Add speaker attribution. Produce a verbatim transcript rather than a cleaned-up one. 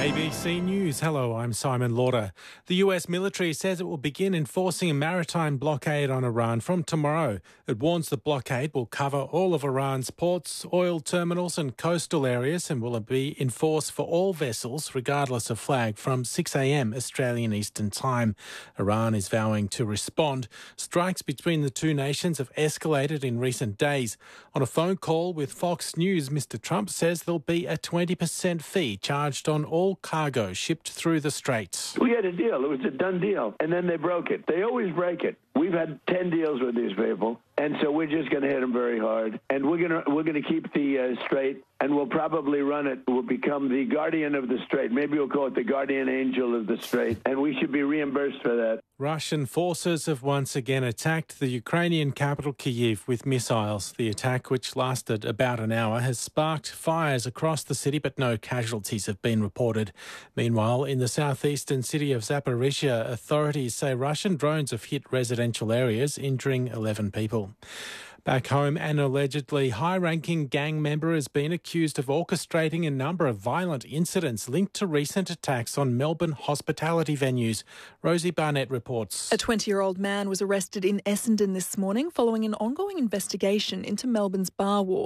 Speaker 1: A B C News. Hello, I'm Simon Lauder. The U S military says it will begin enforcing a maritime blockade on Iran from tomorrow. It warns the blockade will cover all of Iran's ports, oil terminals and coastal areas and will be enforced for all vessels, regardless of flag, from six a m Australian Eastern Time. Iran is vowing to respond. Strikes between the two nations have escalated in recent days. On a phone call with Fox News, Mister Trump says there'll be a twenty percent fee charged on all cargo shipped through the Straits.
Speaker 2: We had a deal. It was a done deal. And then they broke it. They always break it. We've had ten deals with these people. And so we're just going to hit them very hard. And we're going to we're going to keep the uh, Strait, and we'll probably run it. We'll become the guardian of the Strait. Maybe we'll call it the guardian angel of the Strait. And we should be reimbursed for that.
Speaker 1: Russian forces have once again attacked the Ukrainian capital Kyiv with missiles. The attack, which lasted about an hour, has sparked fires across the city, but no casualties have been reported. Meanwhile, in the southeastern city of Zaporizhia, authorities say Russian drones have hit residential areas, injuring eleven people. Back home, an allegedly high-ranking gang member has been accused of orchestrating a number of violent incidents linked to recent attacks on Melbourne hospitality venues. Rosie Barnett reports.
Speaker 3: A twenty-year-old man was arrested in Essendon this morning following an ongoing investigation into Melbourne's bar war.